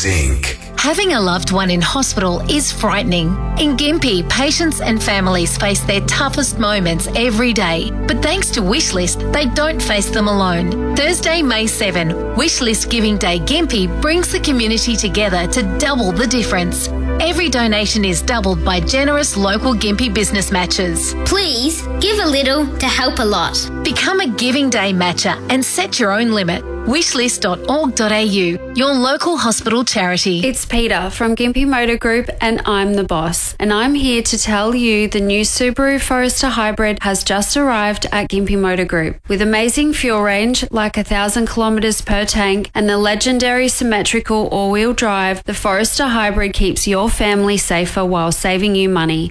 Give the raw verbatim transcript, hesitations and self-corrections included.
Zinc. Having a loved one in hospital is frightening. In Gympie, patients and families face their toughest moments every day. But thanks to Wishlist, they don't face them alone. Thursday, May seventh, Wishlist Giving Day Gympie brings the community together to double the difference. Every donation is doubled by generous local Gympie business matches. Please give a little to help a lot. Become a Giving Day matcher and set your own limit. wishlist dot org dot a u, your local hospital charity. It's Peter from Gympie Motor Group and I'm the boss. And I'm here to tell you the new Subaru Forester Hybrid has just arrived at Gympie Motor Group. With amazing fuel range, like a thousand kilometres per tank, and the legendary symmetrical all-wheel drive, the Forester Hybrid keeps your family safer while saving you money.